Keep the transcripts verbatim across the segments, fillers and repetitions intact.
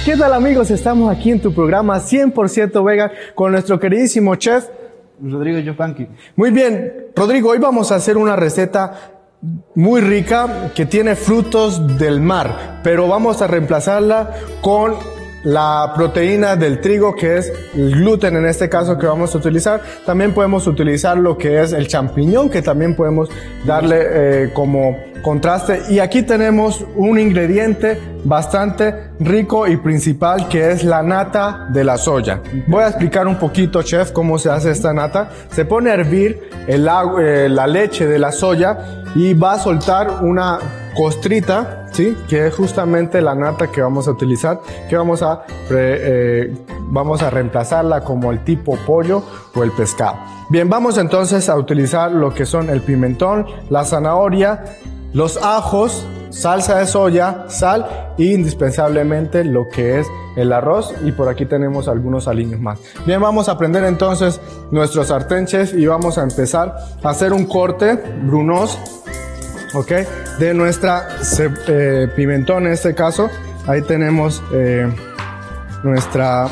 ¿Qué tal, amigos? Estamos aquí en tu programa cien por ciento Vegan con nuestro queridísimo chef Rodrigo Yupanqui. Muy bien, Rodrigo, hoy vamos a hacer una receta muy rica que tiene frutos del mar, pero vamos a reemplazarla con la proteína del trigo, que es el gluten en este caso que vamos a utilizar. También podemos utilizar lo que es el champiñón, que también podemos darle eh, como contraste. Y aquí tenemos un ingrediente bastante rico y principal, que es la nata de la soya. Voy a explicar un poquito, chef, cómo se hace esta nata. Se pone a hervir el agua, eh, la leche de la soya y va a soltar una costrita, ¿sí? Que es justamente la nata que vamos a utilizar, que vamos a, pre, eh, vamos a reemplazarla como el tipo pollo o el pescado. Bien, vamos entonces a utilizar lo que son el pimentón, la zanahoria, los ajos, salsa de soya, sal y indispensablemente lo que es el arroz, y por aquí tenemos algunos aliños más. Bien, vamos a prender entonces nuestro sartén, chef, y vamos a empezar a hacer un corte brunoso, ok, de nuestra eh, pimentón en este caso. Ahí tenemos eh, nuestra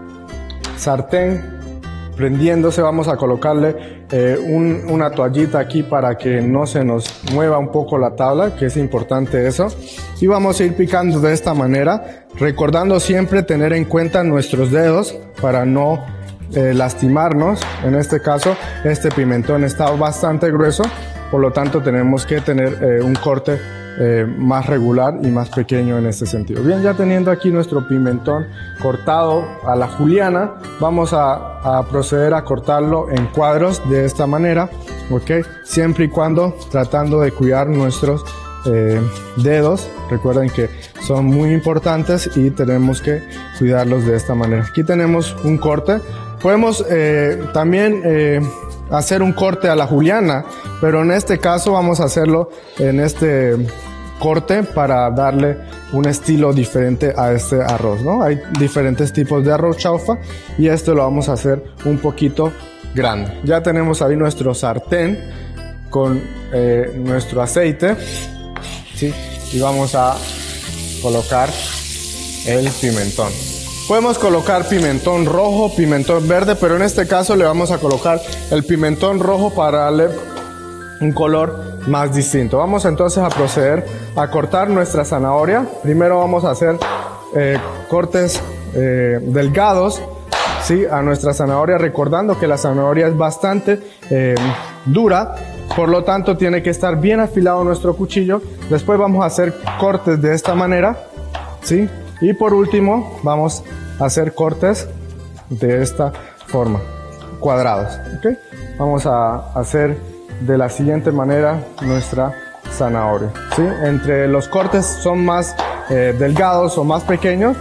sartén prendiéndose. Vamos a colocarle eh, un, una toallita aquí para que no se nos mueva un poco la tabla, que es importante eso. Y vamos a ir picando de esta manera, recordando siempre tener en cuenta nuestros dedos para no eh, lastimarnos. En este caso, este pimentón está bastante grueso, por lo tanto tenemos que tener eh, un corte eh, más regular y más pequeño en este sentido. Bien, ya teniendo aquí nuestro pimentón cortado a la juliana, vamos a, a proceder a cortarlo en cuadros de esta manera, ok, siempre y cuando tratando de cuidar nuestros eh, dedos. Recuerden que son muy importantes y tenemos que cuidarlos de esta manera. Aquí tenemos un corte. Podemos eh, también eh, hacer un corte a la juliana, pero en este caso vamos a hacerlo en este corte para darle un estilo diferente a este arroz, ¿no? Hay diferentes tipos de arroz chaufa y este lo vamos a hacer un poquito grande. Ya tenemos ahí nuestro sartén con eh, nuestro aceite, ¿sí? Y vamos a colocar el pimentón. Podemos colocar pimentón rojo, pimentón verde, pero en este caso le vamos a colocar el pimentón rojo para darle un color más distinto. Vamos entonces a proceder a cortar nuestra zanahoria. Primero vamos a hacer eh, cortes eh, delgados, ¿sí? A nuestra zanahoria, recordando que la zanahoria es bastante eh, dura, por lo tanto tiene que estar bien afilado nuestro cuchillo. Después vamos a hacer cortes de esta manera, ¿sí? Y por último vamos a hacer cortes de esta forma, cuadrados, ¿ok? Vamos a hacer de la siguiente manera nuestra zanahoria, ¿sí? Entre los cortes son más eh, delgados o más pequeños,